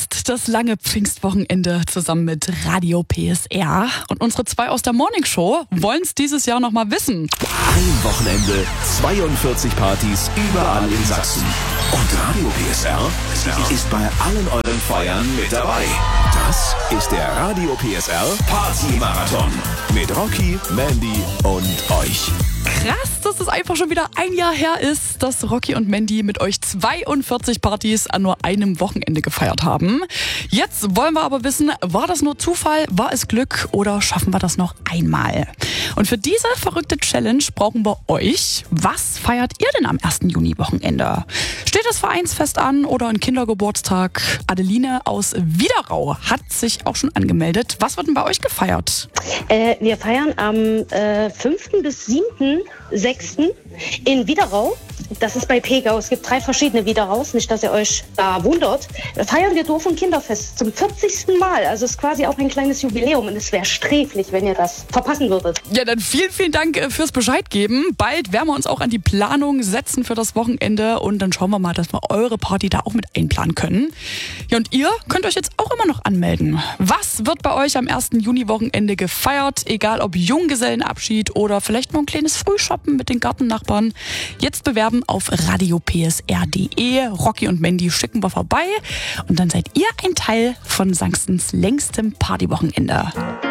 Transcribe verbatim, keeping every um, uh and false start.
ist das lange Pfingstwochenende zusammen mit Radio P S R. Und unsere zwei aus der Morningshow wollen es dieses Jahr noch mal wissen. Ein Wochenende, zweiundvierzig Partys überall in Sachsen. Und Radio P S R ist bei allen euren Feiern mit dabei. Das ist der Radio P S R Party-Marathon mit Rocky, Mandy und euch. Krass, dass es einfach schon wieder ein Jahr her ist, dass Rocky und Mandy mit euch zweiundvierzig Partys an nur einem Wochenende gefeiert haben. Jetzt wollen wir aber wissen, war das nur Zufall, war es Glück oder schaffen wir das noch einmal? Und für diese verrückte Challenge brauchen wir euch. Was feiert ihr denn am ersten Juni-Wochenende? Steht das Vereinsfest an oder ein Kindergeburtstag? Adeline aus Widerau hat sich auch schon angemeldet. Was wird denn bei euch gefeiert? Äh, wir feiern am äh, fünften bis siebten sechsten in Widerau. Das ist bei Pegau. Es gibt drei verschiedene Wideraus, nicht, dass ihr euch da wundert. Da feiern wir Dorf- und Kinderfest zum vierzigsten Mal. Also es ist quasi auch ein kleines Jubiläum und es wäre sträflich, wenn ihr das verpassen würdet. Ja, dann vielen, vielen Dank fürs Bescheid geben. Bald werden wir uns auch an die Planung setzen für das Wochenende und dann schauen wir mal, dass wir eure Party da auch mit einplanen können. Ja, und ihr könnt euch jetzt auch immer noch anmelden. Was wird bei euch am ersten Juni-Wochenende gefeiert? Egal ob Junggesellenabschied oder vielleicht noch ein kleines Frühshoppen mit den Gartennachbarn. Jetzt bewerben auf radio p s r punkt d e. Rocky und Mandy schicken wir vorbei und dann seid ihr ein Teil von Sachsens längstem Partywochenende.